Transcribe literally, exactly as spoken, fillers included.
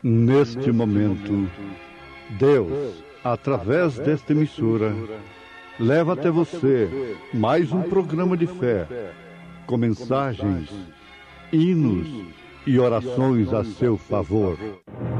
Neste momento, Deus, através desta emissora, leva até você mais um programa de fé, com mensagens, hinos e orações a seu favor.